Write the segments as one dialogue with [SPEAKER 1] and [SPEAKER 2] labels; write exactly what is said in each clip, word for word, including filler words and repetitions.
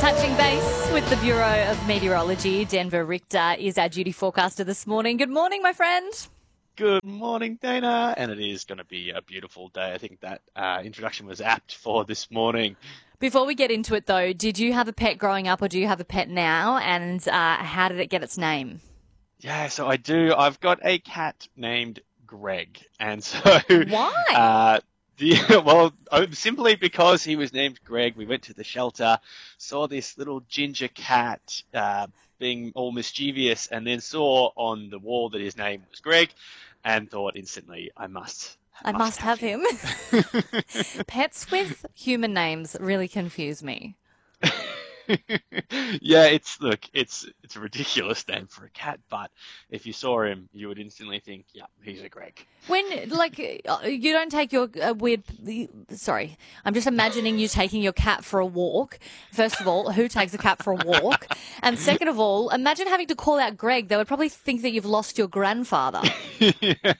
[SPEAKER 1] Touching base with the Bureau of Meteorology, Denver Richter is our duty forecaster this morning. Good morning, my friend.
[SPEAKER 2] Good morning, Dana. And it is going to be a beautiful day. I think that uh, introduction was apt for this morning.
[SPEAKER 1] Before we get into it, though, did you have a pet growing up or do you have a pet now? And uh, how did it get its name?
[SPEAKER 2] Yeah, so I do. I've got a cat named Greg. And so...
[SPEAKER 1] Why?
[SPEAKER 2] Uh, the, well, simply because he was named Greg, we went to the shelter, saw this little ginger cat uh, being all mischievous, and then saw on the wall that his name was Greg, and thought instantly, I must
[SPEAKER 1] I must, must have, have him. him. Pets with human names really confuse me.
[SPEAKER 2] Yeah, it's look, it's it's a ridiculous name for a cat, but if you saw him, you would instantly think, yeah, he's a Greg.
[SPEAKER 1] When, like, you don't take your uh, weird, sorry, I'm just imagining you taking your cat for a walk. First of all, who takes a cat for a walk? And second of all, imagine having to call out Greg. They would probably think that you've lost your grandfather.
[SPEAKER 2] Yeah.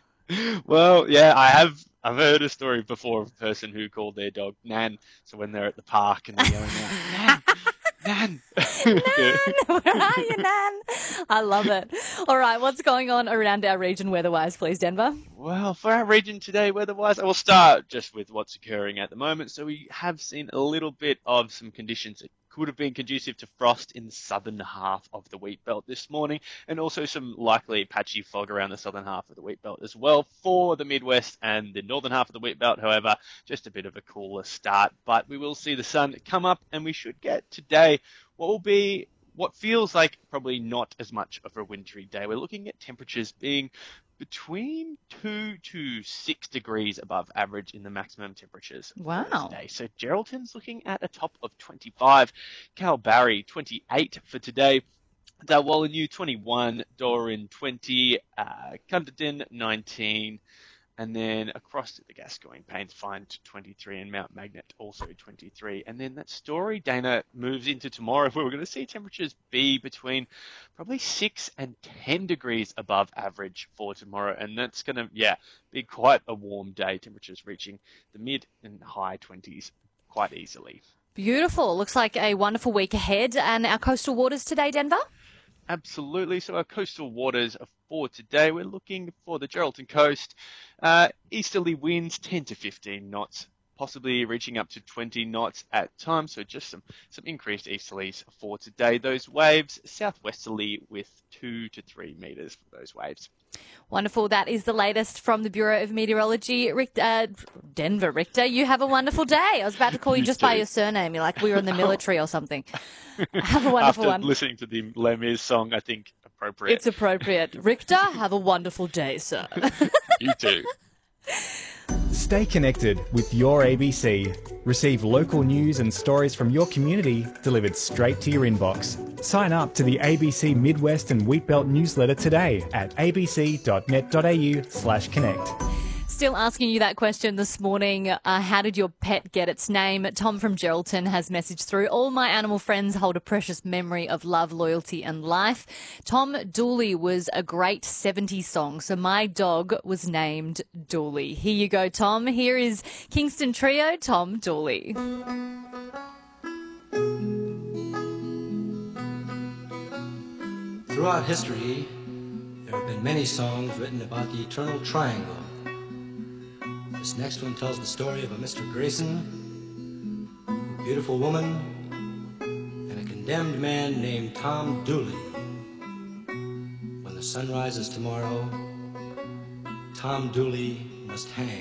[SPEAKER 2] Well, yeah, I have. I've heard a story before of a person who called their dog Nan. So when they're at the park and they're yelling out, Nan, Nan,
[SPEAKER 1] Nan, where are you, Nan? I love it. All right, what's going on around our region weather-wise, please, Denver?
[SPEAKER 2] Well, for our region today, weather-wise, I will start just with what's occurring at the moment. So we have seen a little bit of some conditions that could have been conducive to frost in the southern half of the wheat belt this morning, and also some likely patchy fog around the southern half of the wheat belt as well for the Midwest and the northern half of the wheat belt. However, just a bit of a cooler start, but we will see the sun come up, and we should get today what will be what feels like probably not as much of a wintry day. We're looking at temperatures being between two to six degrees above average in the maximum temperatures
[SPEAKER 1] wow.
[SPEAKER 2] for today. So Geraldton's looking at a top of twenty-five, Kalbarri twenty-eight for today, Dalwallinu twenty-one, Doran twenty, uh, Cunderton nineteen, and then across to the Gascoyne Plains find twenty-three, and Mount Magnet also twenty-three. And then that story, Dana, moves into tomorrow, where we're going to see temperatures be between probably six and ten degrees above average for tomorrow. And that's going to, yeah, be quite a warm day, temperatures reaching the mid and high twenties quite easily.
[SPEAKER 1] Beautiful. Looks like a wonderful week ahead. And our coastal waters today, Denver?
[SPEAKER 2] Absolutely. So our coastal waters for today, we're looking for the Geraldton coast. Uh, easterly winds ten to fifteen knots, possibly reaching up to twenty knots at times. So just some, some increased easterlies for today. Those waves southwesterly with two to three metres for those waves.
[SPEAKER 1] Wonderful. That is the latest from the Bureau of Meteorology. Rick, uh, Denver Richter, you have a wonderful day. I was about to call you, you just too. by your surname. You're like we were in the military or something. Have a wonderful
[SPEAKER 2] After
[SPEAKER 1] one.
[SPEAKER 2] listening to the Les Mis song, I think appropriate.
[SPEAKER 1] It's appropriate. Richter, have a wonderful day, sir.
[SPEAKER 2] You too.
[SPEAKER 3] Stay connected with your A B C. Receive local news and stories from your community delivered straight to your inbox. Sign up to the A B C Midwest and Wheatbelt newsletter today at abc.net.au slash connect.
[SPEAKER 1] Still asking you that question this morning. Uh, how did your pet get its name? Tom from Geraldton has messaged through. All my animal friends hold a precious memory of love, loyalty and life. Tom Dooley was a great seventies song, so my dog was named Dooley. Here you go, Tom. Here is Kingston Trio, Tom Dooley.
[SPEAKER 4] Throughout history, there have been many songs written about the eternal triangle. This next one tells the story of a Mister Grayson, a beautiful woman, and a condemned man named Tom Dooley. When the sun rises tomorrow, Tom Dooley must hang.